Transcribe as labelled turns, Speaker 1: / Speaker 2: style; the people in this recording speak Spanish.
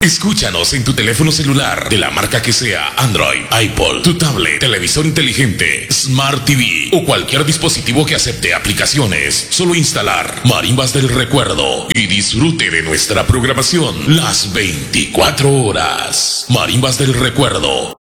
Speaker 1: Escúchanos en tu teléfono celular, de la marca que sea, Android, iPod, tu tablet, televisor inteligente, Smart TV o cualquier dispositivo que acepte aplicaciones. Solo instalar Marimbas del Recuerdo y disfrute de nuestra programación las 24 horas. Marimbas del Recuerdo.